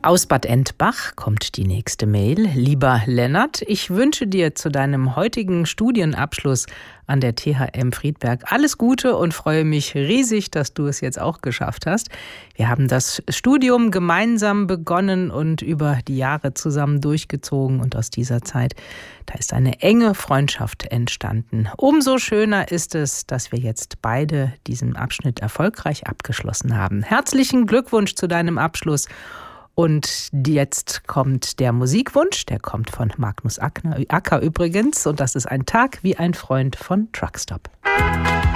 Aus Bad Endbach kommt die nächste Mail. Lieber Lennart, ich wünsche dir zu deinem heutigen Studienabschluss an der THM Friedberg alles Gute und freue mich riesig, dass du es jetzt auch geschafft hast. Wir haben das Studium gemeinsam begonnen und über die Jahre zusammen durchgezogen und aus dieser Zeit, da ist eine enge Freundschaft entstanden. Umso schöner ist es, dass wir jetzt beide diesen Abschnitt erfolgreich abgeschlossen haben. Herzlichen Glückwunsch zu deinem Abschluss. Und jetzt kommt der Musikwunsch, der kommt von Magnus Acker übrigens. Und das ist ein Tag wie ein Freund von Truckstop.